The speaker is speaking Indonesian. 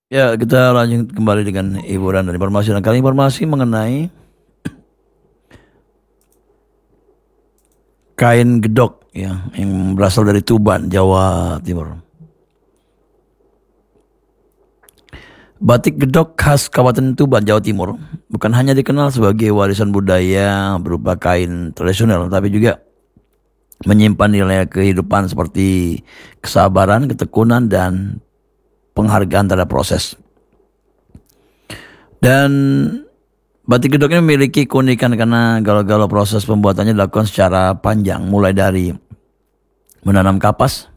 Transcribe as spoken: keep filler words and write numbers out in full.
Ya, kita lanjut kembali dengan hiburan dan informasi. Dan kali informasi mengenai kain gedok ya, yang berasal dari Tuban, Jawa Timur. Batik gedok khas Kabupaten Tuban, Jawa Timur, bukan hanya dikenal sebagai warisan budaya berupa kain tradisional, tapi juga menyimpan nilai kehidupan seperti kesabaran, ketekunan, dan penghargaan terhadap proses. Dan batik gedok ini memiliki keunikan karena galau-galau proses pembuatannya dilakukan secara panjang, mulai dari menanam kapas,